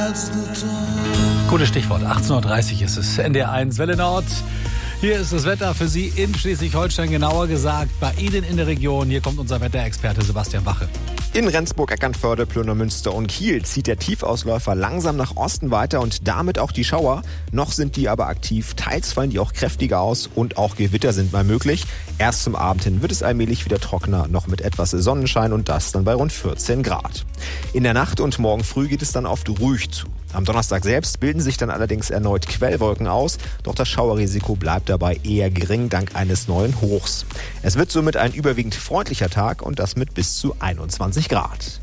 Gutes Stichwort, 18.30 Uhr ist es, NDR1 Welle Nord. Hier ist das Wetter für Sie in Schleswig-Holstein, genauer gesagt bei Ihnen in der Region. Hier kommt unser Wetterexperte Sebastian Wache. In Rendsburg, Eckernförde, Plönermünster und Kiel zieht der Tiefausläufer langsam nach Osten weiter und damit auch die Schauer. Noch sind die aber aktiv, teils fallen die auch kräftiger aus und auch Gewitter sind mal möglich. Erst zum Abend hin wird es allmählich wieder trockener, noch mit etwas Sonnenschein und das dann bei rund 14 Grad. In der Nacht und morgen früh geht es dann oft ruhig zu. Am Donnerstag selbst bilden sich dann allerdings erneut Quellwolken aus, doch das Schauerrisiko bleibt dabei eher gering dank eines neuen Hochs. Es wird somit ein überwiegend freundlicher Tag und das mit bis zu 21 Grad.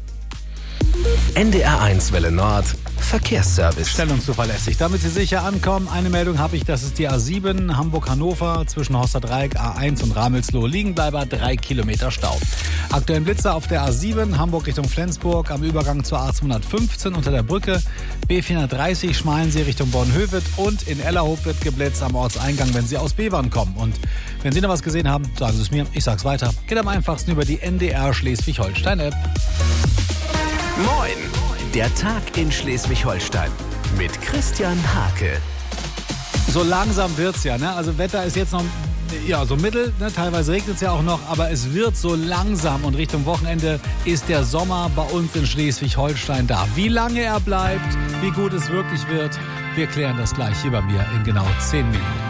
NDR1 Welle Nord Verkehrsservice. Stellungszuverlässig. Damit Sie sicher ankommen, eine Meldung habe ich, das ist die A7 Hamburg-Hannover zwischen Horsterdreieck, A1 und Ramelsloh. Liegenbleiber 3 Kilometer Stau. Aktuell Blitzer auf der A7 Hamburg Richtung Flensburg am Übergang zur A215 unter der Brücke. B430 Schmalensee Richtung Bornhöved und in Ellerhof wird geblitzt am Ortseingang, wenn Sie aus Bevern kommen. Und wenn Sie noch was gesehen haben, sagen Sie es mir, ich sag's weiter. Geht am einfachsten über die NDR Schleswig-Holstein-App. Moin! Der Tag in Schleswig-Holstein mit Christian Hake. So langsam wird's ja, ne? Also Wetter ist jetzt noch so mittel, ne? Teilweise regnet es ja auch noch, aber es wird so langsam und Richtung Wochenende ist der Sommer bei uns in Schleswig-Holstein da. Wie lange er bleibt, wie gut es wirklich wird, wir klären das gleich hier bei mir in genau 10 Minuten.